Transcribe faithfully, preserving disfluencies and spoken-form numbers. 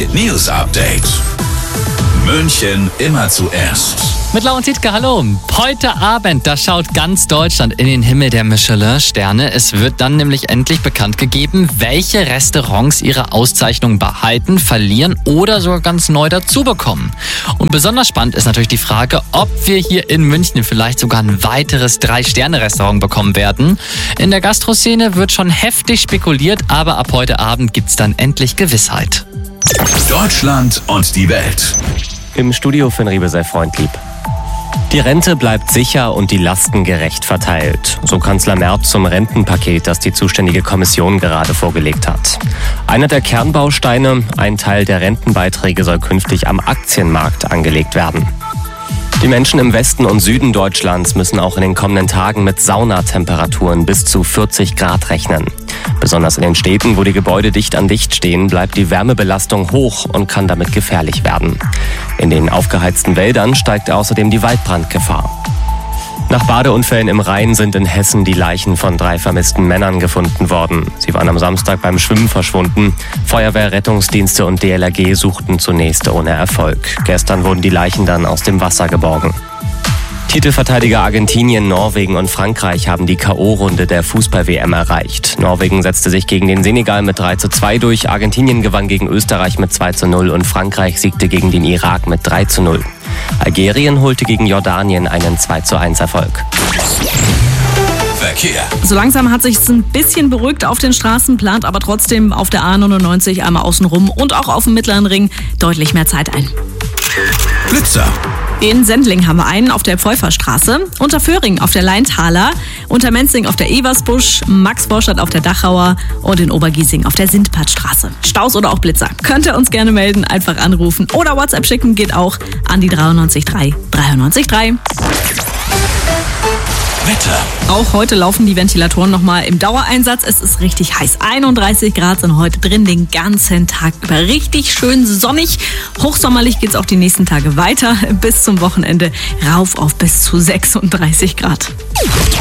drei News Update. München immer zuerst. Mit Lau und Tietke, hallo. Heute Abend, da schaut ganz Deutschland in den Himmel der Michelin-Sterne. Es wird dann nämlich endlich bekannt gegeben, welche Restaurants ihre Auszeichnung behalten, verlieren oder sogar ganz neu dazu bekommen. Und besonders spannend ist natürlich die Frage, ob wir hier in München vielleicht sogar ein weiteres Drei-Sterne-Restaurant bekommen werden. In der Gastroszene wird schon heftig spekuliert, aber ab heute Abend gibt's dann endlich Gewissheit. Deutschland und die Welt. Im Studio Finn Riebe sei Freund lieb. Die Rente bleibt sicher und die Lasten gerecht verteilt. So Kanzler Merz zum Rentenpaket, das die zuständige Kommission gerade vorgelegt hat. Einer der Kernbausteine, ein Teil der Rentenbeiträge soll künftig am Aktienmarkt angelegt werden. Die Menschen im Westen und Süden Deutschlands müssen auch in den kommenden Tagen mit Saunatemperaturen bis zu vierzig Grad rechnen. Besonders in den Städten, wo die Gebäude dicht an dicht stehen, bleibt die Wärmebelastung hoch und kann damit gefährlich werden. In den aufgeheizten Wäldern steigt außerdem die Waldbrandgefahr. Nach Badeunfällen im Rhein sind in Hessen die Leichen von drei vermissten Männern gefunden worden. Sie waren am Samstag beim Schwimmen verschwunden. Feuerwehr, Rettungsdienste und D L R G suchten zunächst ohne Erfolg. Gestern wurden die Leichen dann aus dem Wasser geborgen. Titelverteidiger Argentinien, Norwegen und Frankreich haben die K O-Runde der Fußball-W M erreicht. Norwegen setzte sich gegen den Senegal mit drei zu zwei durch, Argentinien gewann gegen Österreich mit zwei zu null und Frankreich siegte gegen den Irak mit drei zu null. Algerien holte gegen Jordanien einen zwei zu eins Erfolg. Verkehr. So langsam hat sich's ein bisschen beruhigt auf den Straßen, plant aber trotzdem auf der A neunundneunzig einmal außenrum und auch auf dem Mittleren Ring deutlich mehr Zeit ein. Blitzer. In Sendling haben wir einen auf der Pfeuferstraße, unter Föhring auf der Leintaler, unter Menzing auf der Eversbusch, Maxvorstadt auf der Dachauer und in Obergiesing auf der Sintpadstraße. Staus oder auch Blitzer? Könnt ihr uns gerne melden, einfach anrufen oder WhatsApp schicken, geht auch an die dreiundneunzig drei dreiundneunzig drei. Wetter. Auch heute laufen die Ventilatoren nochmal im Dauereinsatz. Es ist richtig heiß. einunddreißig Grad sind heute drin, den ganzen Tag über. Richtig schön sonnig. Hochsommerlich geht's auch die nächsten Tage weiter. Bis zum Wochenende rauf auf bis zu sechsunddreißig Grad.